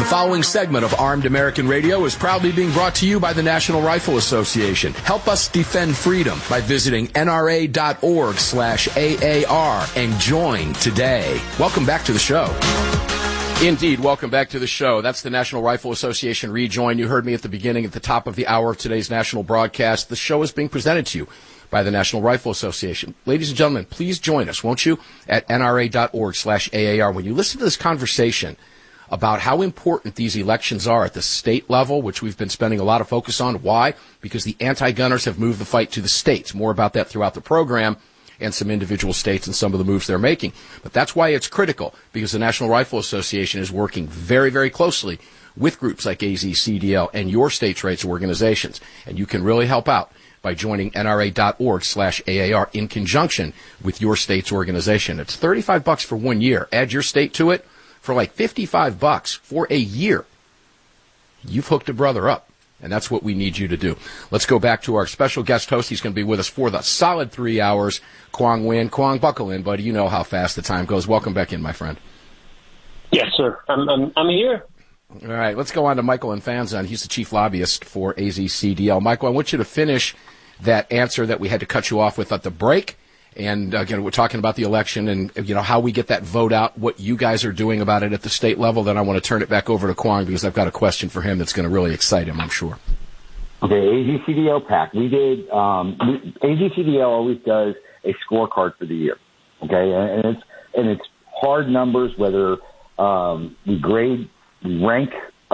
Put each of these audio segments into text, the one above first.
following segment of Armed American Radio is proudly being brought to you by the National Rifle Association. Help us defend freedom by visiting nra.org/AAR and join today. Welcome back to the show. Indeed, welcome back to the show. That's the National Rifle Association Rejoin. You heard me at the beginning, at the top of the hour of today's national broadcast. The show is being presented to you by the National Rifle Association. Ladies and gentlemen, please join us, won't you, at nra.org/AAR. When you listen to this conversation about how important these elections are at the state level, which we've been spending a lot of focus on. Why? Because the anti-gunners have moved the fight to the states. More about that throughout the program and some individual states and some of the moves they're making. But that's why it's critical, because the National Rifle Association is working very, very closely with groups like AZCDL and your state's rights organizations. And you can really help out by joining nra.org/AAR in conjunction with your state's organization. It's $35 for 1 year. Add your state to it for like $55 for a year. You've hooked a brother up, and that's what we need you to do. Let's go back to our special guest host. He's going to be with us for the solid 3 hours. Quang Nguyen. Quang, buckle in, buddy. You know how fast the time goes. Welcome back in, my friend. Yes, sir. I'm here. All right, let's go on to Michael Infanzon. He's the chief lobbyist for AZCDL. Michael, I want you to finish that answer that we had to cut you off with at the break. And, again, we're talking about the election and, you know, how we get that vote out, what you guys are doing about it at the state level. Then I want to turn it back over to Quang because I've got a question for him that's going to really excite him, I'm sure. Okay, AZCDL PAC. We did, AZCDL always does a scorecard for the year. Okay, and it's hard numbers, whether we rank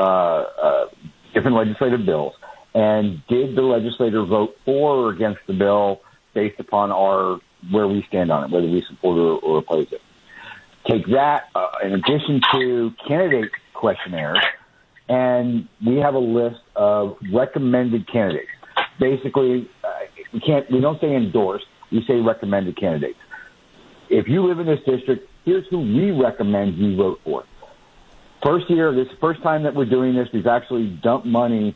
different legislative bills, and did the legislator vote for or against the bill based upon where we stand on it, whether we support or oppose it. Take that in addition to candidate questionnaires, and we have a list of recommended candidates. Basically, we don't say endorsed, we say recommended candidates. If you live in this district, here's who we recommend you vote for. This is the first time that we're doing this. We've actually put money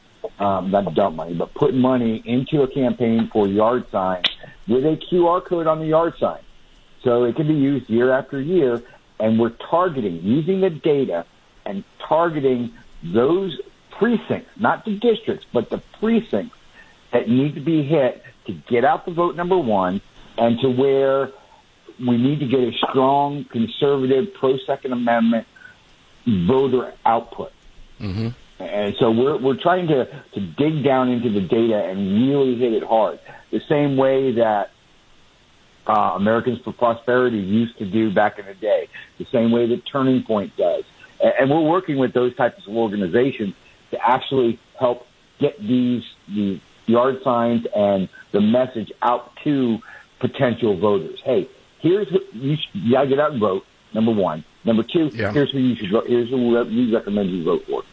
into a campaign for yard signs with a QR code on the yard sign. So it can be used year after year, and we're using the data and targeting those precincts, not the districts, but the precincts that need to be hit to get out the vote, number one, and to where we need to get a strong, conservative, pro-Second Amendment voter output. Mm-hmm. And so we're trying to dig down into the data and really hit it hard. The same way that Americans for Prosperity used to do back in the day. The same way that Turning Point does. And we're working with those types of organizations to actually help get the yard signs and the message out to potential voters. Hey, you gotta get out and vote, number one. Number two, Here's who you should vote. Here's who we recommend you vote for.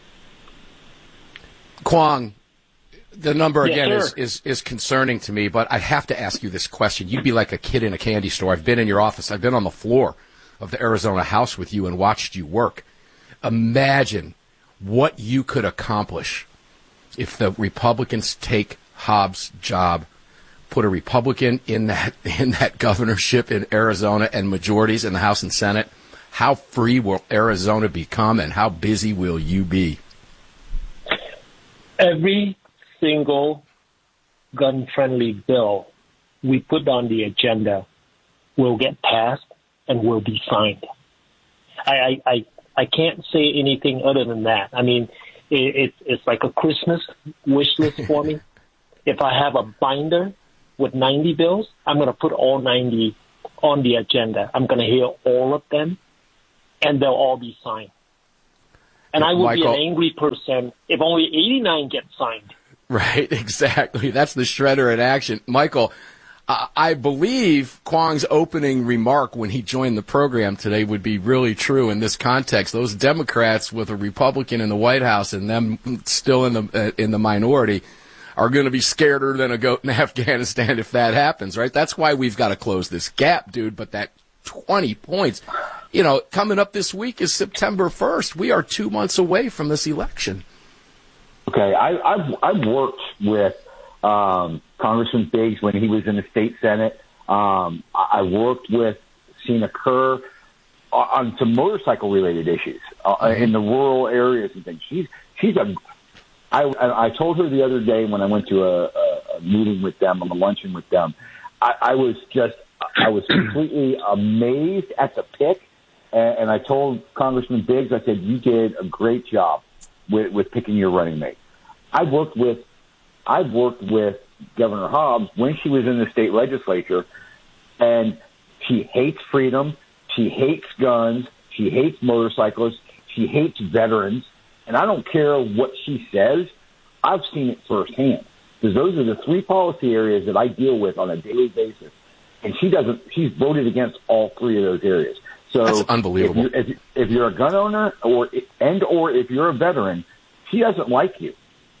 Quang, the number again is concerning to me, but I have to ask you this question. You'd be like a kid in a candy store. I've been in your office. I've been on the floor of the Arizona House with you and watched you work. Imagine what you could accomplish if the Republicans take Hobbs' job, put a Republican in that governorship in Arizona and majorities in the House and Senate. How free will Arizona become, and how busy will you be? Every single gun-friendly bill we put on the agenda will get passed and will be signed. I can't say anything other than that. I mean, it's like a Christmas wish list for me. If I have a binder with 90 bills, I'm going to put all 90 on the agenda. I'm going to hear all of them, and they'll all be signed. And I will be an angry person if only 89 get signed. Right, exactly. That's the shredder in action. Michael, I believe Quang's opening remark when he joined the program today would be really true in this context. Those Democrats with a Republican in the White House and them still in the minority are going to be scareder than a goat in Afghanistan if that happens, right? That's why we've got to close this gap, dude. But that 20 points, coming up this week is September 1st. We are 2 months away from this election. Okay, I've worked with Congressman Biggs when he was in the state Senate. I worked with Sina Kerr on some motorcycle-related issues in the rural areas and things. I told her the other day when I went to a meeting with them, a luncheon with them, I was completely amazed at the pick, and I told Congressman Biggs, I said, you did a great job with picking your running mate. I've worked with Governor Hobbs when she was in the state legislature, and she hates freedom, she hates guns, she hates motorcyclists, she hates veterans, and I don't care what she says. I've seen it firsthand, because those are the three policy areas that I deal with on a daily basis, and she's voted against all three of those areas. So that's unbelievable. If you're a gun owner or if you're a veteran, she doesn't like you.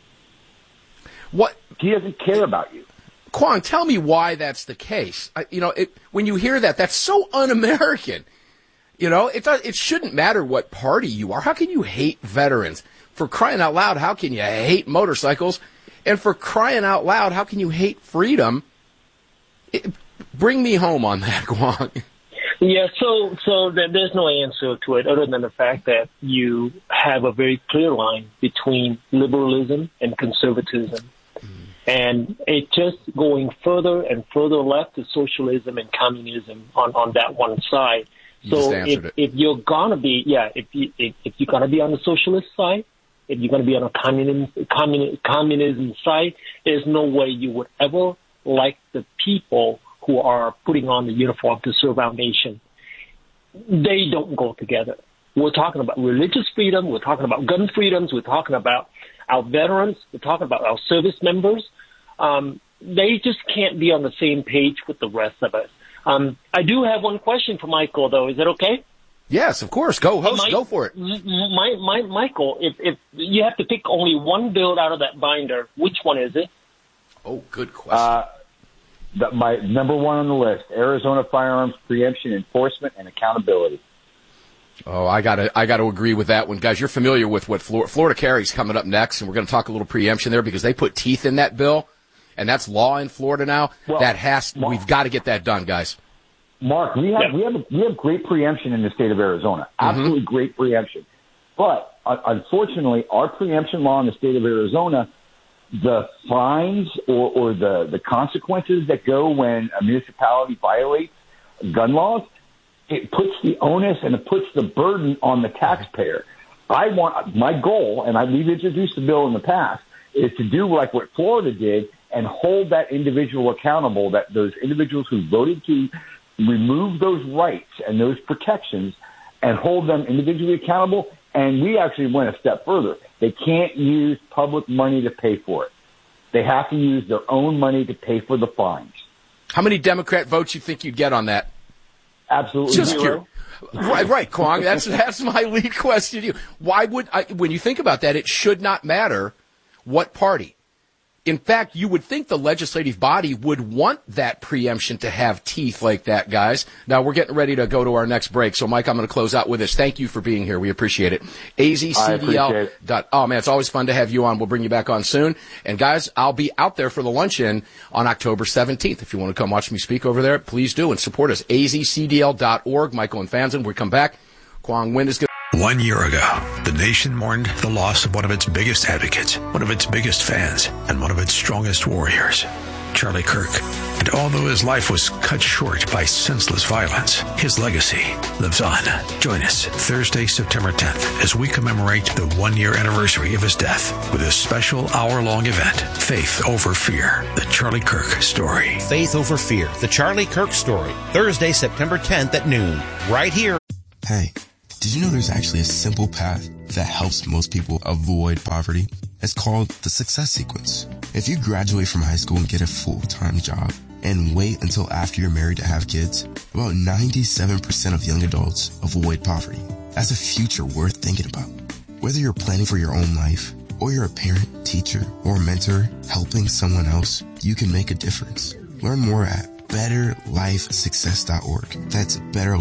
What? She doesn't care about you. Kwong, tell me why that's the case. When you hear that, that's so un-American. It shouldn't matter what party you are. How can you hate veterans? For crying out loud, how can you hate motorcycles? And for crying out loud, how can you hate freedom? Bring me home on that, Kwong. Yeah, so there's no answer to it other than the fact that you have a very clear line between liberalism and conservatism. And it's just going further and further left to socialism and communism on that one side. So if you're gonna be, if you're gonna be on the socialist side, if you're gonna be on a communism side, there's no way you would ever like the people who are putting on the uniform to serve our nation. They don't go together. We're talking about religious freedom. We're talking about gun freedoms. We're talking about our veterans. We're talking about our service members. They just can't be on the same page with the rest of us. I do have one question for Michael, though. Is that okay? Yes, of course. Go, host. Go for it. Michael, if you have to pick only one bill out of that binder, which one is it? Oh, good question. My number one on the list: Arizona firearms preemption, enforcement, and accountability. Oh, I gotta agree with that one, guys. You're familiar with what Florida carries coming up next, and we're going to talk a little preemption there because they put teeth in that bill, and that's law in Florida now. Well, we've got to get that done, guys. Mark, we have great preemption in the state of Arizona, absolutely great preemption. But unfortunately, our preemption law in the state of Arizona, the fines or the consequences that go when a municipality violates gun laws, it puts the onus and it puts the burden on the taxpayer. My goal, and we've introduced the bill in the past, is to do like what Florida did and hold that individual accountable, that those individuals who voted to remove those rights and those protections and hold them individually accountable. And we actually went a step further. They can't use public money to pay for it. They have to use their own money to pay for the fines. How many Democrat votes you think you'd get on that? Absolutely zero. Right, Kwong. That's my lead question to you. Why would when you think about that, it should not matter what party. In fact, you would think the legislative body would want that preemption to have teeth like that, guys. Now, we're getting ready to go to our next break. So, Mike, I'm going to close out with this. Thank you for being here. We appreciate it. AZCDL. Oh, man, it's always fun to have you on. We'll bring you back on soon. And, guys, I'll be out there for the luncheon on October 17th. If you want to come watch me speak over there, please do. And support us. AZCDL.org. Michael and Fanzen, we come back. Kwong Nguyen is good. 1 year ago, the nation mourned the loss of one of its biggest advocates, one of its biggest fans, and one of its strongest warriors, Charlie Kirk. And although his life was cut short by senseless violence, his legacy lives on. Join us Thursday, September 10th, as we commemorate the 1 year anniversary of his death with a special hour-long event, Faith Over Fear, the Charlie Kirk story. Faith Over Fear, the Charlie Kirk story, Thursday, September 10th at noon, right here. Hey. Did you know there's actually a simple path that helps most people avoid poverty? It's called the success sequence. If you graduate from high school and get a full-time job and wait until after you're married to have kids, about 97% of young adults avoid poverty. That's a future worth thinking about. Whether you're planning for your own life or you're a parent, teacher, or mentor helping someone else, you can make a difference. Learn more at betterlifesuccess.org. That's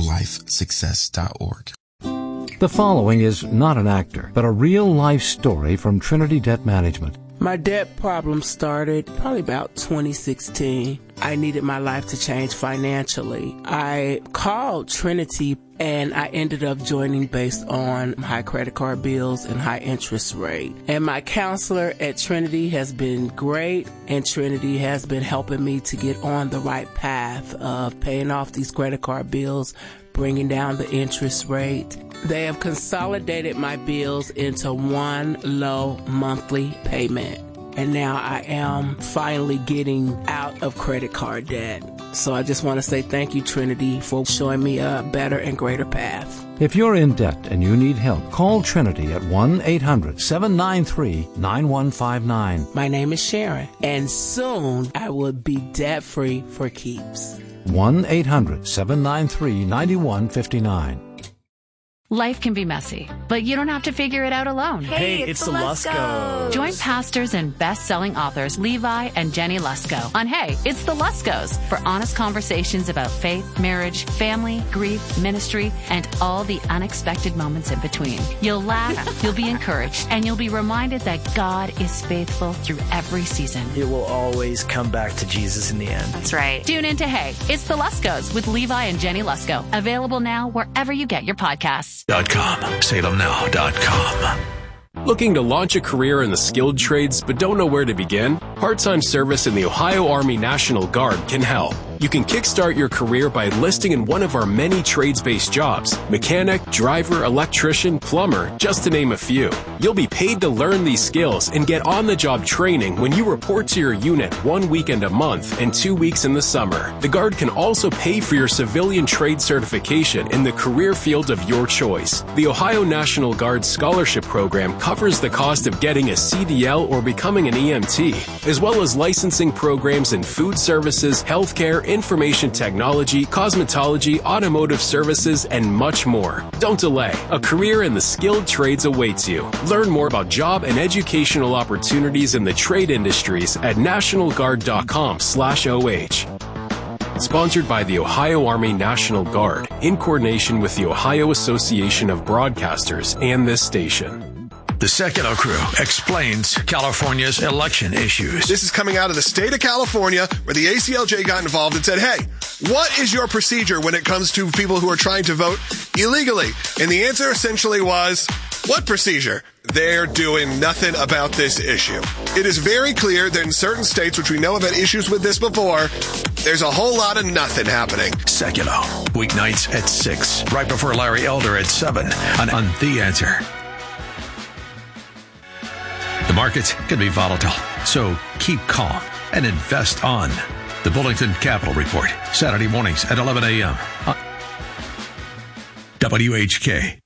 betterlifesuccess.org. The following is not an actor, but a real-life story from Trinity Debt Management. My debt problem started probably about 2016. I needed my life to change financially. I called Trinity and I ended up joining based on high credit card bills and high interest rate. And my counselor at Trinity has been great, and Trinity has been helping me to get on the right path of paying off these credit card bills, bringing down the interest rate. They have consolidated my bills into one low monthly payment. And now I am finally getting out of credit card debt. So I just want to say thank you, Trinity, for showing me a better and greater path. If you're in debt and you need help, call Trinity at 1-800-793-9159. My name is Sharon, and soon I will be debt-free for keeps. 1-800-793-9159. Life can be messy, but you don't have to figure it out alone. Hey, it's the Luskos. Join pastors and best-selling authors Levi and Jenny Lusko on Hey, It's the Luskos for honest conversations about faith, marriage, family, grief, ministry, and all the unexpected moments in between. You'll laugh, you'll be encouraged, and you'll be reminded that God is faithful through every season. It will always come back to Jesus in the end. That's right. Tune in to Hey, It's the Luskos with Levi and Jenny Lusko. Available now wherever you get your podcasts. SalemNow.com. Looking to launch a career in the skilled trades but don't know where to begin? Part-time service in the Ohio Army National Guard can help. You can kickstart your career by enlisting in one of our many trades-based jobs: mechanic, driver, electrician, plumber, just to name a few. You'll be paid to learn these skills and get on-the-job training when you report to your unit 1 weekend a month and 2 weeks in the summer. The Guard can also pay for your civilian trade certification in the career field of your choice. The Ohio National Guard Scholarship Program covers the cost of getting a CDL or becoming an EMT, as well as licensing programs in food services, healthcare, information technology, cosmetology, automotive services, and much more. Don't delay. A career in the skilled trades awaits you. Learn more about job and educational opportunities in the trade industries at nationalguard.com/OH. Sponsored by the Ohio Army National Guard, in coordination with the Ohio Association of Broadcasters and this station. The Secular Crew explains California's election issues. This is coming out of the state of California, where the ACLJ got involved and said, hey, what is your procedure when it comes to people who are trying to vote illegally? And the answer essentially was, what procedure? They're doing nothing about this issue. It is very clear that in certain states, which we know have had issues with this before, there's a whole lot of nothing happening. Secular, weeknights at 6, right before Larry Elder at 7 on The Answer. The markets can be volatile, so keep calm and invest on the Bullington Capital Report, Saturday mornings at 11 a.m. on WHK.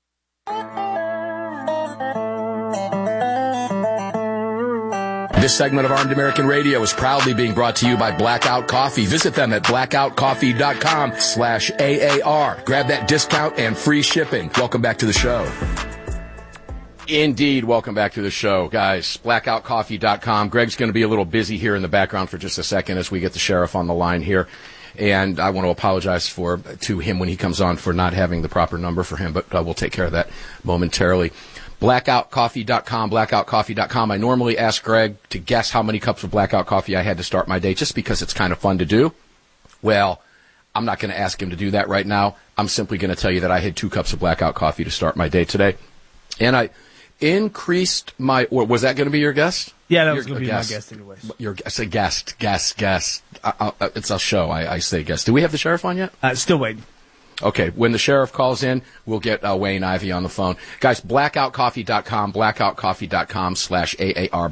This segment of Armed American Radio is proudly being brought to you by Blackout Coffee. Visit them at blackoutcoffee.com/AAR. Grab that discount and free shipping. Welcome back to the show. Indeed, welcome back to the show, guys. Blackoutcoffee.com. Greg's going to be a little busy here in the background for just a second as we get the sheriff on the line here. And I want to apologize to him when he comes on for not having the proper number for him, but we'll take care of that momentarily. Blackoutcoffee.com, blackoutcoffee.com. I normally ask Greg to guess how many cups of Blackout coffee I had to start my day, just because it's kind of fun to do. Well, I'm not going to ask him to do that right now. I'm simply going to tell you that I had 2 cups of Blackout coffee to start my day today. And I increased my, or was that going to be your guest? Yeah, that was going to be my guest anyways. I say guest. It's a show. I say guest. Do we have the sheriff on yet? Still waiting. Okay, when the sheriff calls in, we'll get Wayne Ivey on the phone. Guys, blackoutcoffee.com, blackoutcoffee.com/AAR,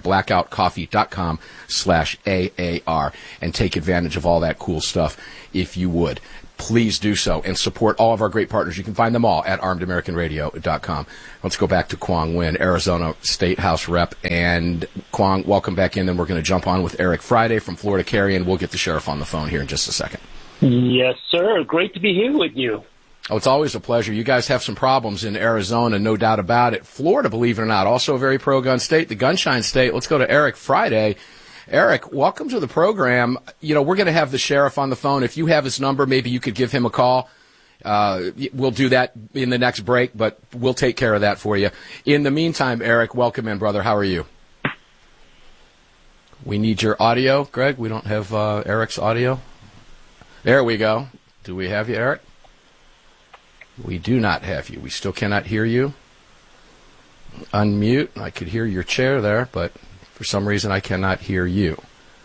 blackoutcoffee.com/AAR, and take advantage of all that cool stuff if you would. Please do so and support all of our great partners. You can find them all at armedamericanradio.com. Let's go back to Quang Nguyen, Arizona State House Rep. And Quang, welcome back in. Then we're going to jump on with Eric Friday from Florida Carry, and we'll get the sheriff on the phone here in just a second. Yes, sir. Great to be here with you. Oh, it's always a pleasure. You guys have some problems in Arizona, no doubt about it. Florida, believe it or not, also a very pro-gun state, the Gunshine State. Let's go to Eric Friday. Eric, welcome to the program. You know, we're going to have the sheriff on the phone. If you have his number, maybe you could give him a call. We'll do that in the next break, but we'll take care of that for you. In the meantime, Eric, welcome in, brother. How are you? We need your audio, Greg. We don't have Eric's audio. There we go. Do we have you, Eric? We do not have you. We still cannot hear you. Unmute. I could hear your chair there, but for some reason I cannot hear you.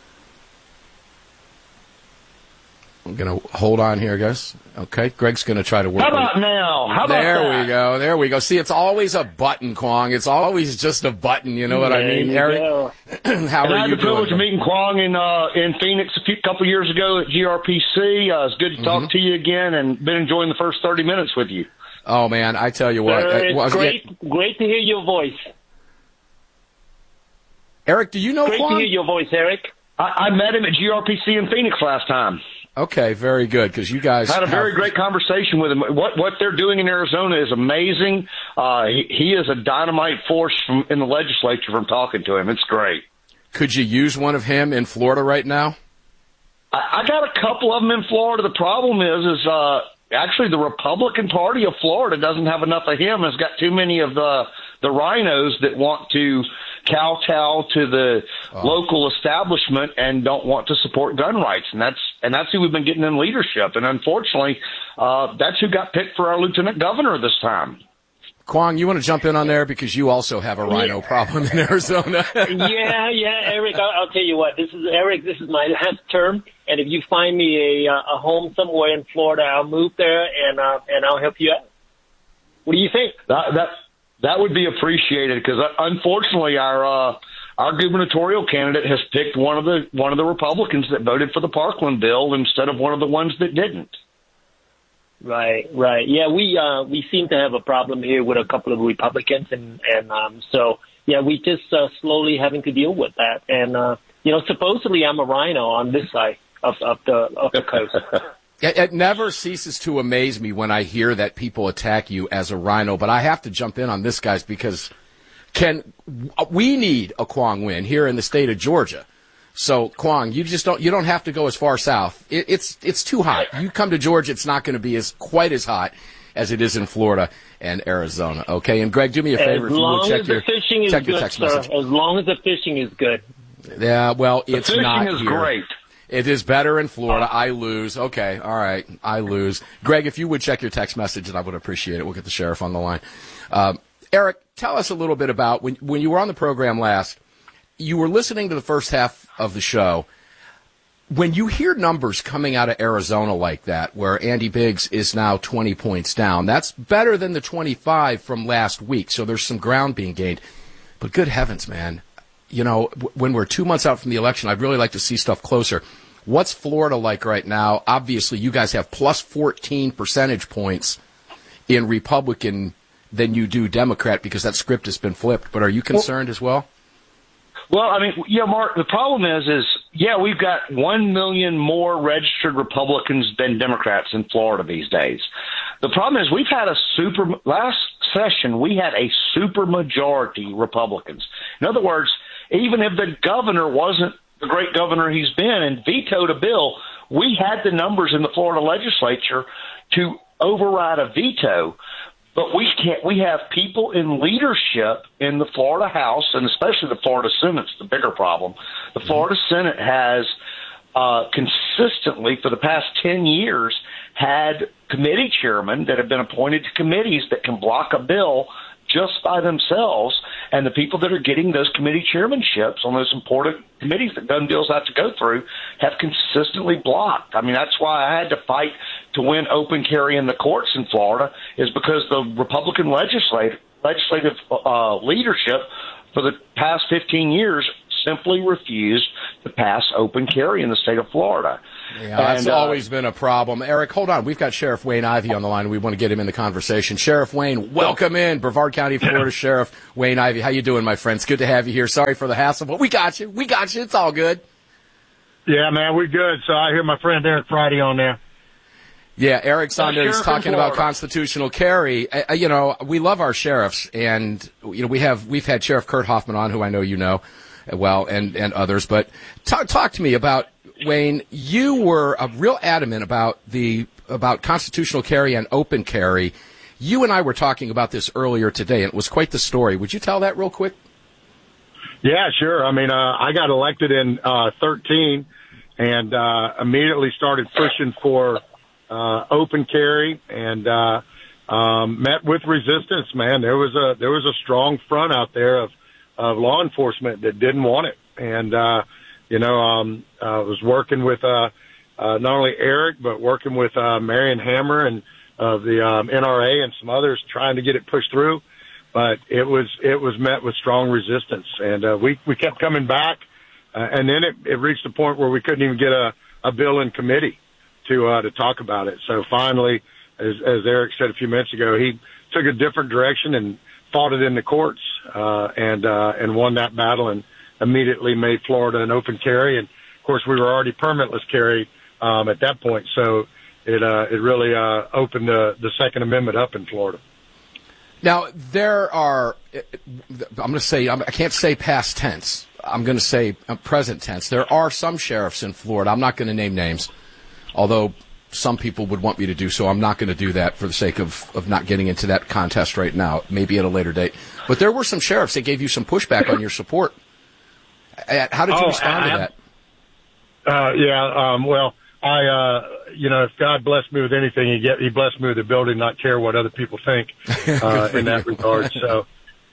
I'm going to hold on here, guys. Okay, Greg's going to try to work. How about now? How about there we go. There we go. See, it's always a button, Kwong. It's always just a button. You know what I mean, Eric? How are you doing? I had the privilege of meeting Kwong in Phoenix a couple years ago at GRPC. It's good to talk to you again, and been enjoying the first 30 minutes with you. Oh man, I tell you what, it's great to hear your voice. Eric, do you know Kwong? Great to hear your voice, Eric. I met him at GRPC in Phoenix last time. Okay, very good, because you guys had a very great conversation with him. What they're doing in Arizona is amazing. He is a dynamite force in the legislature from talking to him. It's great. Could you use one of him in Florida right now? I got a couple of them in Florida. The problem is actually the Republican Party of Florida doesn't have enough of him. It's got too many of the rhinos that want to kowtow to the local establishment and don't want to support gun rights, and that's who we've been getting in leadership. And unfortunately, that's who got picked for our lieutenant governor this time. Kwong, you want to jump in on there because you also have a rhino problem in Arizona. yeah, Eric. I'll tell you what. This is my last term, and if you find me a home somewhere in Florida, I'll move there and I'll help you out. What do you think? That would be appreciated because unfortunately our gubernatorial candidate has picked one of the Republicans that voted for the Parkland bill instead of one of the ones that didn't. Right. Yeah, we seem to have a problem here with a couple of Republicans, and so yeah, we just slowly having to deal with that. And supposedly I'm a rhino on this side of the coast. It never ceases to amaze me when I hear that people attack you as a rhino, but I have to jump in on this, guys, because we need a Kwong win here in the state of Georgia. So, Kwong, you don't have to go as far south. It's too hot. You come to Georgia, it's not going to be quite as hot as it is in Florida and Arizona. Okay, and Greg, do me a favor if you will check your text message. As long as the fishing is good. Yeah, well, it's not here. The fishing is great. It is better in Florida. I lose. Okay, all right, I lose. Greg, if you would check your text message, and I would appreciate it. We'll get the sheriff on the line. Eric, tell us a little bit about when you were on the program last, you were listening to the first half of the show. When you hear numbers coming out of Arizona like that, where Andy Biggs is now 20 points down, that's better than the 25 from last week, so there's some ground being gained. But good heavens, man. You know, when we're 2 months out from the election, I'd really like to see stuff closer. What's Florida like right now? Obviously, you guys have plus 14 percentage points in Republican than you do Democrat because that script has been flipped. But are you concerned as well? Well, I mean, yeah, Mark, the problem is we've got 1 million more registered Republicans than Democrats in Florida these days. The problem is last session, we had a super majority Republicans. In other words, even if the governor wasn't the great governor he's been and vetoed a bill, we had the numbers in the Florida legislature to override a veto. But we can't. We have people in leadership in the Florida House and especially the Florida Senate's the bigger problem. The Florida Senate has consistently for the past 10 years had committee chairmen that have been appointed to committees that can block a bill just by themselves, and the people that are getting those committee chairmanships on those important committees that gun bills have to go through have consistently blocked. I mean, that's why I had to fight to win open carry in the courts in Florida, is because the Republican legislative leadership for the past 15 years simply refused to pass open carry in the state of Florida. Yeah, that's always been a problem. Eric, hold on. We've got Sheriff Wayne Ivey on the line. We want to get him in the conversation. Sheriff Wayne, welcome in. Brevard County, Florida Sheriff Wayne Ivey. How you doing, my friend? It's good to have you here. Sorry for the hassle, but we got you. We got you. It's all good. Yeah, man, we're good. So I hear my friend Eric Friday on there. Yeah, Eric's on there. He's talking about constitutional carry. We love our sheriffs, and we've had Sheriff Kurt Hoffman on, who I know you know well, and others. But talk to me about, Wayne, you were real adamant about constitutional carry and open carry. You and I were talking about this earlier today, and it was quite the story. Would you tell that real quick? Yeah, sure. I mean, I got elected in 13 and immediately started pushing for open carry and met with resistance, man. There was a strong front out there of law enforcement that didn't want it. And I was working with not only Eric, but working with Marion Hammer and the NRA and some others trying to get it pushed through. But it was met with strong resistance, and we kept coming back, and then it reached a point where we couldn't even get a bill in committee to talk about it. So finally, as Eric said a few minutes ago, he took a different direction and fought it in the courts, and won that battle, and immediately made Florida an open carry. And of course, we were already permitless carry at that point, so it really opened the Second Amendment up in Florida. Now, there are, I'm going to say, I can't say past tense. I'm going to say present tense. There are some sheriffs in Florida. I'm not going to name names, although some people would want me to do so. I'm not going to do that for the sake of not getting into that contest right now, maybe at a later date. But there were some sheriffs that gave you some pushback on your support. How did you respond to that? Well, if God blessed me with anything, He blessed me with the ability to not care what other people think, in that regard. So,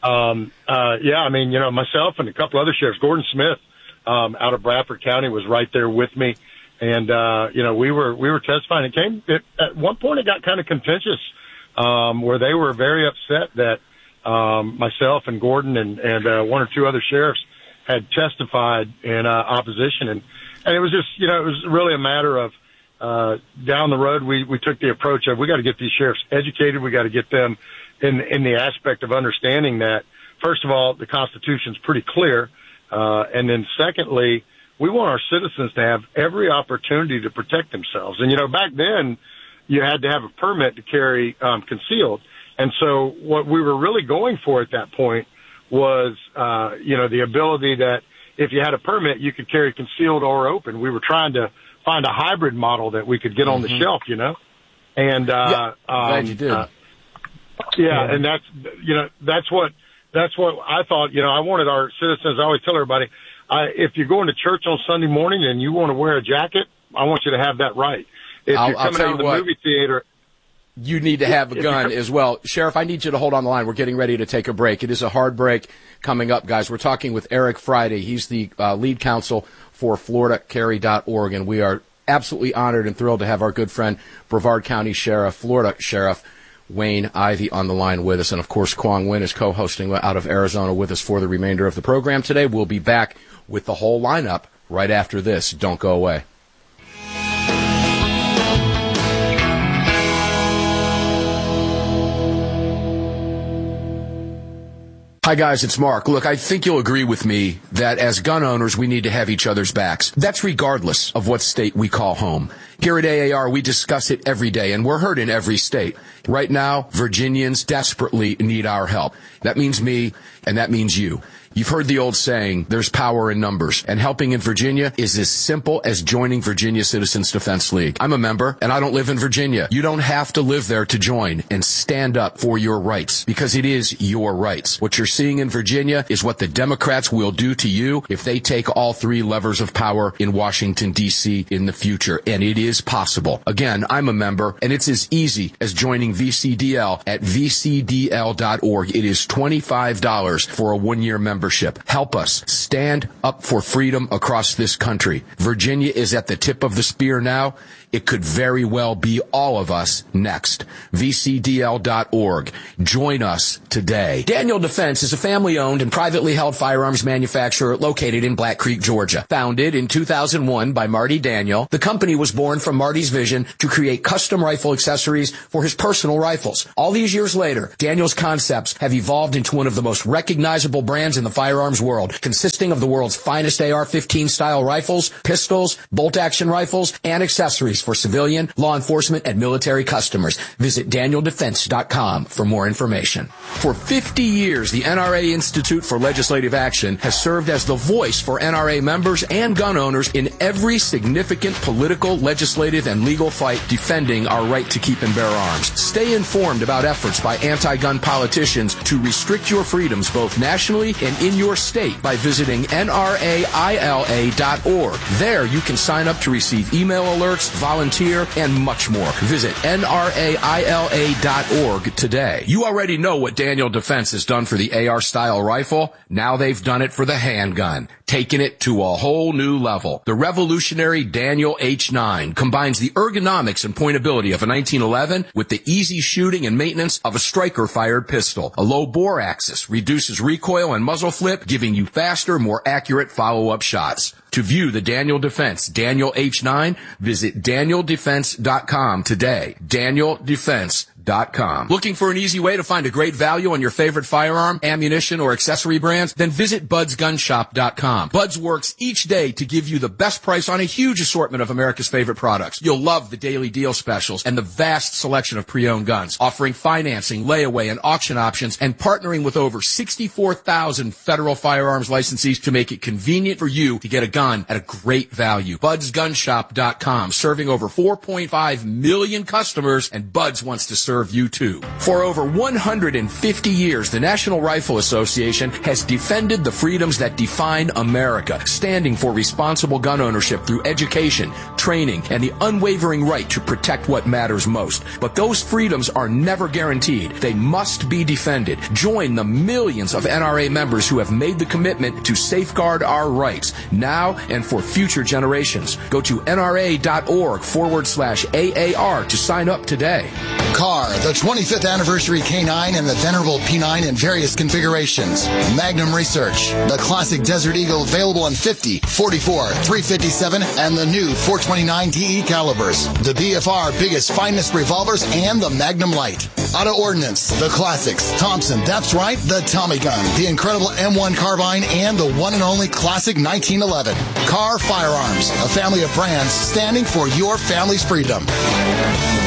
myself and a couple other sheriffs, Gordon Smith, out of Bradford County was right there with me. And, we were testifying. At one point it got kind of contentious, where they were very upset that, myself and Gordon and one or two other sheriffs had testified in, opposition. And it was just, it was really a matter of, down the road, we took the approach of, we got to get these sheriffs educated. We got to get them in the aspect of understanding that, first of all, the Constitution's pretty clear. And then secondly, we want our citizens to have every opportunity to protect themselves. And, back then you had to have a permit to carry, concealed. And so what we were really going for at that point was, the ability that if you had a permit, you could carry concealed or open. We were trying to find a hybrid model that we could get on the shelf, and, glad you did. And that's what I thought, I wanted our citizens, I always tell everybody, if you're going to church on Sunday morning and you want to wear a jacket, I want you to have that right. If you're coming out of the movie theater, you need to have a gun as well. Sheriff, I need you to hold on the line. We're getting ready to take a break. It is a hard break coming up, guys. We're talking with Eric Friday. He's the lead counsel for FloridaCarry.org, and we are absolutely honored and thrilled to have our good friend, Brevard County Sheriff, Florida Sheriff Wayne Ivey on the line with us. And, of course, Quang Nguyen is co-hosting out of Arizona with us for the remainder of the program today. We'll be back with the whole lineup right after this. Don't go away. Hi, guys, it's Mark. Look, I think you'll agree with me that as gun owners, we need to have each other's backs. That's regardless of what state we call home. Here at AAR, we discuss it every day, and we're heard in every state. Right now, Virginians desperately need our help. That means me, and that means you. You've heard the old saying, there's power in numbers, and helping in Virginia is as simple as joining Virginia Citizens Defense League. I'm a member, and I don't live in Virginia. You don't have to live there to join and stand up for your rights, because it is your rights. What you're seeing in Virginia is what the Democrats will do to you if they take all three levers of power in Washington, D.C. in the future, and it is possible. Again, I'm a member, and it's as easy as joining VCDL at vcdl.org. It is $25 for a one-year membership. Help us stand up for freedom across this country. Virginia is at the tip of the spear now. It could very well be all of us next. VCDL.org. Join us today. Daniel Defense is a family-owned and privately held firearms manufacturer located in Black Creek, Georgia. Founded in 2001 by Marty Daniel, the company was born from Marty's vision to create custom rifle accessories for his personal rifles. All these years later, Daniel's concepts have evolved into one of the most recognizable brands in the firearms world, consisting of the world's finest AR-15 style rifles, pistols, bolt-action rifles, and accessories for civilian, law enforcement, and military customers. Visit DanielDefense.com for more information. For 50 years, the NRA Institute for Legislative Action has served as the voice for NRA members and gun owners in every significant political legislation legislative and legal fight defending our right to keep and bear arms. Stay informed about efforts by anti-gun politicians to restrict your freedoms both nationally and in your state by visiting nraila.org. There you can sign up to receive email alerts, volunteer, and much more. Visit nraila.org today. You already know what Daniel Defense has done for the AR-style rifle. Now they've done it for the handgun, taking it to a whole new level. The revolutionary Daniel H9 combines the ergonomics and pointability of a 1911 with the easy shooting and maintenance of a striker-fired pistol. A low bore axis reduces recoil and muzzle flip, giving you faster, more accurate follow-up shots. To view the Daniel Defense Daniel H9, visit DanielDefense.com today. DanielDefense.com. Looking for an easy way to find a great value on your favorite firearm, ammunition, or accessory brands? Then visit BudsGunShop.com. Buds works each day to give you the best price on a huge assortment of America's favorite products. You'll love the daily deal specials and the vast selection of pre-owned guns, offering financing, layaway, and auction options, and partnering with over 64,000 federal firearms licensees to make it convenient for you to get a gun at a great value. BudsGunShop.com, serving over 4.5 million customers, and Buds wants to serve you too. For over 150 years, the National Rifle Association has defended the freedoms that define America, standing for responsible gun ownership through education, training, and the unwavering right to protect what matters most. But those freedoms are never guaranteed. They must be defended. Join the millions of NRA members who have made the commitment to safeguard our rights now and for future generations. Go to nra.org/AAR to sign up today. Car, the 25th anniversary K9 and the venerable P9 in various configurations. Magnum Research, the classic Desert Eagle available in 50, 44, 357, and the new 429 DE calibers. The BFR biggest, finest revolvers and the Magnum Light. Auto Ordnance, the classics. Thompson, that's right, the Tommy gun, the incredible M1 carbine, and the one and only classic 1911. Car Firearms, a family of brands standing for your family's freedom.